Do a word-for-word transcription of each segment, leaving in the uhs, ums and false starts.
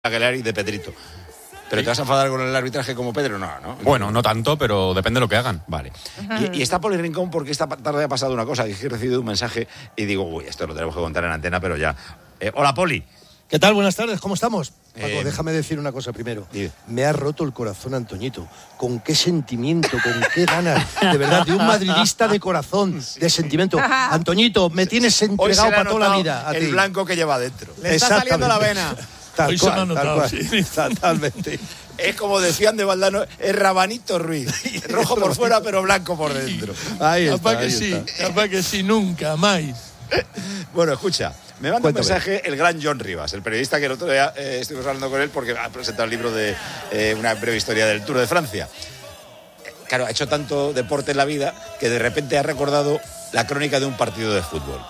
Aguilar y de Pedrito. ¿Pero te vas a enfadar con el arbitraje como Pedro? No, ¿no? Bueno, no tanto, pero depende de lo que hagan. Vale. Y, y está Poli Rincón porque esta tarde ha pasado una cosa, que he recibido un mensaje y digo, uy, esto lo tenemos que contar en antena, pero ya. Eh, hola, Poli. ¿Qué tal? Buenas tardes, ¿cómo estamos? Paco, Eh, déjame decir una cosa primero. Dime. Me ha roto el corazón Antoñito. ¿Con qué sentimiento, con qué ganas? De verdad, de un madridista de corazón, de sentimiento. Antoñito, me tienes Hoy se entregado le ha para toda la notado vida. A el ti. blanco que lleva dentro. Le está saliendo la vena. Tal Hoy se me ha cual, tal notado, cual. sí. Totalmente. Es como decían de Valdano, es Rabanito Ruiz. Rojo por fuera, pero blanco por dentro. Ahí está, Capaz que ahí sí, está. capaz que sí, nunca más. Bueno, escucha, me manda Cuéntame. un mensaje el gran John Rivas, el periodista que el otro día eh, estuvimos hablando con él porque ha presentado el libro de eh, una breve historia del Tour de Francia. Eh, Claro, ha hecho tanto deporte en la vida que de repente ha recordado la crónica de un partido de fútbol.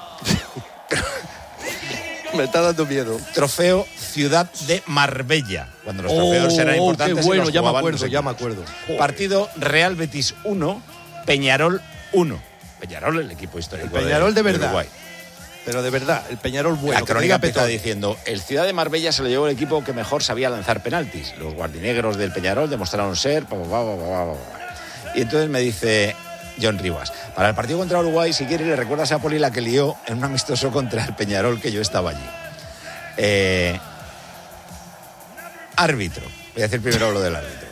Me está dando miedo. Trofeo Ciudad de Marbella, cuando los trofeos eran importantes. Qué y bueno, los ya me jugaban acuerdo, no sé ya quién. me acuerdo. Joder. Partido Real Betis uno, Peñarol uno. Peñarol, el equipo histórico El Peñarol de verdad. Uruguay. Pero de verdad, el Peñarol bueno. La que te crónica diga empieza Petón. diciendo, el Ciudad de Marbella se lo llevó el equipo que mejor sabía lanzar penaltis. Los guardinegros del Peñarol demostraron ser... pa, pa, pa, pa, pa, pa. Y entonces me dice John Rivas, para el partido contra Uruguay, si quieres, le recuerdas a Poli la que lió en un amistoso contra el Peñarol, que yo estaba allí. Eh, árbitro. Voy a decir primero lo del árbitro.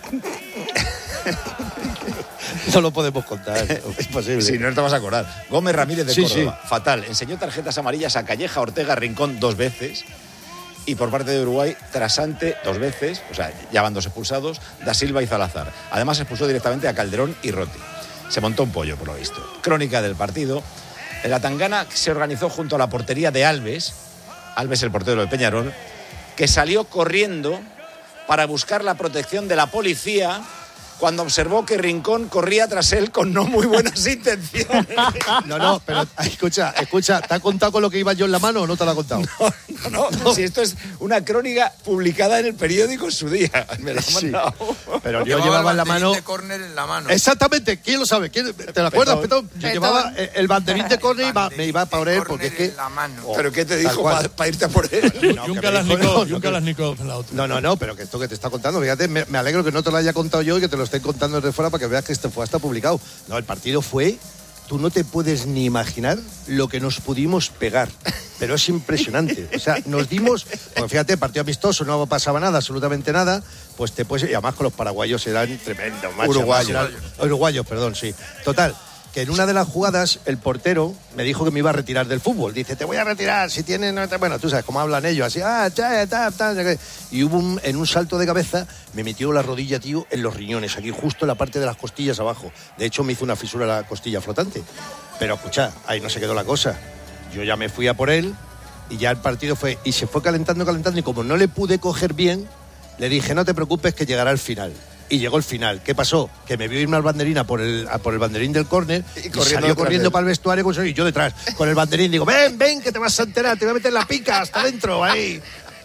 No lo podemos contar, es posible. Si no te vas a acordar. Gómez Ramírez de Sí, Córdoba. Fatal. Enseñó tarjetas amarillas a Calleja, Ortega, Rincón dos veces. Y por parte de Uruguay, Trasante dos veces. O sea, ya van dos expulsados. Da Silva y Salazar. Además, expulsó directamente a Calderón y Rotti. Se montó un pollo, por lo visto. Crónica del partido. La tangana se organizó junto a la portería de Alves. Alves, el portero del Peñarol. Que salió corriendo para buscar la protección de la policía cuando observó que Rincón corría tras él con no muy buenas intenciones. No, no, pero escucha, escucha, ¿te ha contado con lo que iba yo en la mano o no te lo ha contado? No, no, no, si esto es una crónica publicada en el periódico en su día. Me lo ha Sí. mandado. Pero yo llevaba en la mano... de córner en la mano. Exactamente, ¿quién lo sabe? ¿Quién- ¿Te lo acuerdas, Petón. Petón? Yo llevaba el el banderín de córner y iba- me iba para él porque es que... En la mano. ¿Pero qué te Tal dijo cual. para irte a por él? No, y un que me dijo, Kalashnikov, no, y no, un que- Kalashnikov en la otra. No, no, no, pero que esto que te está contando, fíjate, me, me alegro que no te lo haya contado yo y que te lo estén contando desde fuera para que veas que esto fue hasta publicado. No, el partido fue... Tú no te puedes ni imaginar lo que nos pudimos pegar. Pero es impresionante. O sea, nos dimos... Porque fíjate, partido amistoso, no pasaba nada, absolutamente nada. Pues te puedes... Y además con los paraguayos eran tremendos, macho. Uruguayos. Eran- Uruguayos, perdón, sí. Total, que en una de las jugadas el portero me dijo que me iba a retirar del fútbol. Dice, te voy a retirar, si tienes... No te-". Bueno, tú sabes cómo hablan ellos, así... Ah, ta, ta, ta, ta. Y hubo un, en un salto de cabeza, me metió la rodilla, tío, en los riñones, aquí justo en la parte de las costillas abajo. De hecho, me hizo una fisura en la costilla flotante. Pero escucha, ahí no se quedó la cosa. Yo ya me fui a por él y ya el partido fue... Y se fue calentando, calentando, y como no le pude coger bien, le dije, no te preocupes que llegará el final. Y llegó el final. ¿Qué pasó? Que me vio irme al banderín a por el, a por el banderín del córner y, Y corriendo salió detrás de corriendo él. para el vestuario con- y yo detrás, con el banderín. Digo, ven, ven, que te vas a enterar, te voy a meter la pica hasta dentro, ahí.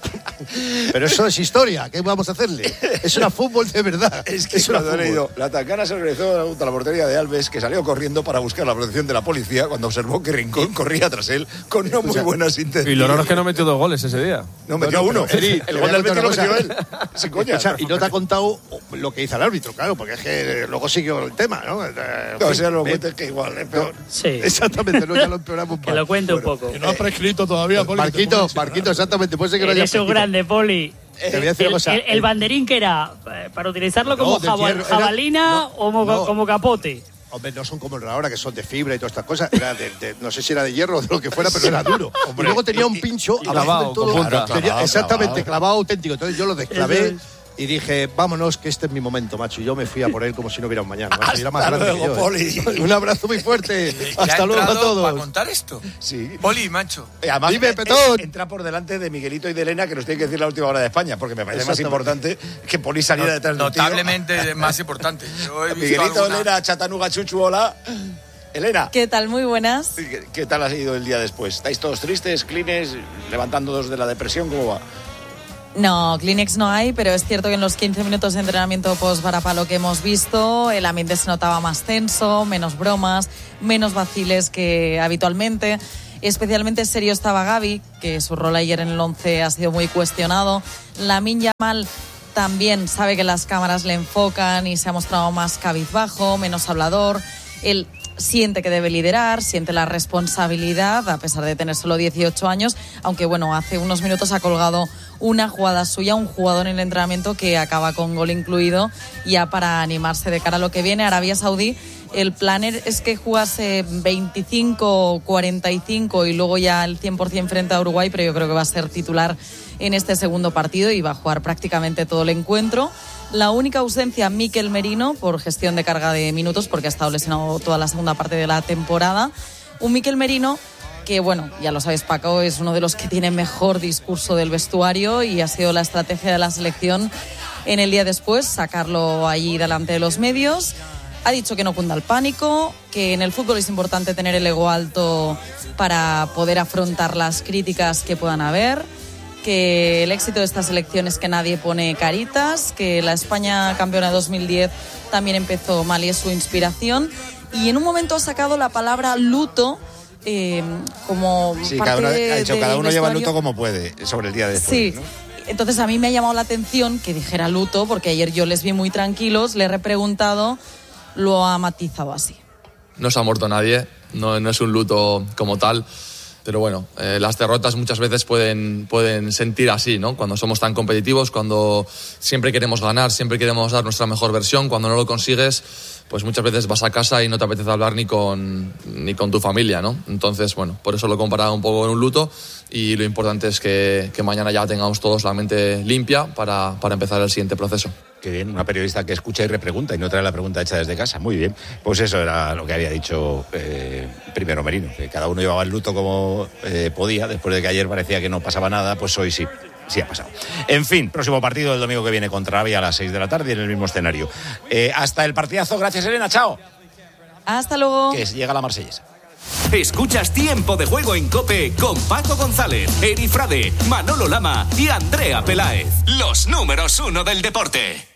Pero eso es historia, ¿qué vamos a hacerle? Es una fútbol de verdad. Es que una cuando he leído, la tangana se organizó junto a la portería de Alves, que salió corriendo para buscar la protección de la policía cuando observó que Rincón corría tras él con no muy buenas intenciones. Y lo raro es que no metió dos goles ese día. No, metió No, no, uno. pero, Eri, te el voy gol a del Betis lo contar metió una él. Sin coña. O sea, y no te ha contado lo que hizo el árbitro, claro, porque es que luego siguió el tema, ¿no? En No, fin, si ya lo eh, cuentes que igual es peor. Sí, Exactamente, no, ya lo empeoramos que más. lo cuente un poco. Que no ha prescrito todavía, Poli. Marquito, Marquito, exactamente, puede ser que no haya Eres un prescrito. grande, Poli. Te voy a decir El, una cosa. el- el banderín que era, eh, para utilizarlo como No, de jaba- hierro, era- jabalina no, o mo- no. como capote. Hombre, no son como los de ahora, que son de fibra y todas estas cosas. Era de, de- no sé si era de hierro o de lo que fuera, pero era duro. y luego tenía un pincho y abajo clavado, del todo. con punta. Tenía- Clavado, exactamente, clavado. clavado auténtico. Entonces yo lo desclavé. Eso Y dije, vámonos, que este es mi momento, macho. Y yo me fui a por él como si no hubiera un mañana. macho. Y era más Hasta grande luego, que yo, ¿eh? Poli. Un abrazo muy fuerte. ¿Ya ha Hasta luego a entrado ¿Para todos. contar esto? Sí. Poli, macho. Y además, Dime, eh, Petón. eh, entra por delante de Miguelito y de Elena, que nos tiene que decir la última hora de España, porque me parece más Exactamente. importante que Poli saliera detrás de un tío. Notablemente más importante. Yo he visto Miguelito, alguna- Elena, Chatanuga, Chuchu, hola. Elena, ¿Qué tal? Muy buenas. ¿qué, qué tal ha sido el día después? ¿Estáis todos tristes, clines, levantándoos de la depresión? ¿Cómo va? No, Kleenex no hay, pero es cierto que en los quince minutos de entrenamiento post-Varapalo que hemos visto, el ambiente se notaba más tenso, menos bromas, menos vaciles que habitualmente. Especialmente serio estaba Gavi, que su rol ayer en el once ha sido muy cuestionado. Lamine Yamal también sabe que las cámaras le enfocan y se ha mostrado más cabizbajo, menos hablador. Él siente que debe liderar, siente la responsabilidad, a pesar de tener solo dieciocho años, aunque bueno, hace unos minutos ha colgado una jugada suya, un jugador en el entrenamiento que acaba con gol incluido, ya para animarse de cara a lo que viene. Arabia Saudí, el plan es que jugase veinticinco, cuarenta y cinco y luego ya el cien por ciento frente a Uruguay, pero yo creo que va a ser titular en este segundo partido y va a jugar prácticamente todo el encuentro. La única ausencia, Mikel Merino, por gestión de carga de minutos, porque ha estado lesionado toda la segunda parte de la temporada. Un Mikel Merino que, bueno, ya lo sabes, Paco, es uno de los que tiene mejor discurso del vestuario y ha sido la estrategia de la selección en el día después, sacarlo allí delante de los medios. Ha dicho que no cunda el pánico, que en el fútbol es importante tener el ego alto para poder afrontar las críticas que puedan haber, que el éxito de esta selección es que nadie pone caritas, que la España campeona de dos mil diez también empezó mal y es su inspiración. Y en un momento ha sacado la palabra luto eh, como sí, parte cada uno, de, ha dicho, de cada uno lleva el vestuario. luto como puede sobre el día de después, Sí. ¿no? Entonces a mí me ha llamado la atención que dijera luto, porque ayer yo les vi muy tranquilos, le he repreguntado, lo ha matizado así. No se ha muerto nadie, no, no es un luto como tal, pero bueno, eh, las derrotas muchas veces pueden, pueden sentir así, ¿no? Cuando somos tan competitivos, cuando siempre queremos ganar, siempre queremos dar nuestra mejor versión, cuando no lo consigues, pues muchas veces vas a casa y no te apetece hablar ni con, ni con tu familia, ¿no? Entonces, bueno, por eso lo he comparado un poco con un luto y lo importante es que, que mañana ya tengamos todos la mente limpia para, para empezar el siguiente proceso. Qué bien, una periodista que escucha y repregunta y no trae la pregunta hecha desde casa. Muy bien. Pues eso era lo que había dicho eh, primero Merino, que cada uno llevaba el luto como eh, podía. Después de que ayer parecía que no pasaba nada, pues hoy sí, sí ha pasado. En fin, próximo partido el domingo que viene contra Arabia a las seis de la tarde en el mismo escenario. Eh, hasta el partidazo. Gracias, Elena. Chao. Hasta luego. Que llega la marsellesa. Escuchas Tiempo de Juego en COPE con Paco González, Eri Frade, Manolo Lama y Andrea Peláez. Los números uno del deporte.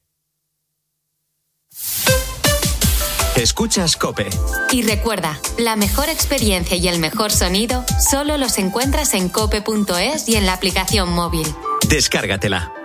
Escuchas COPE. Y recuerda, la mejor experiencia y el mejor sonido solo los encuentras en cope punto es y en la aplicación móvil. Descárgatela.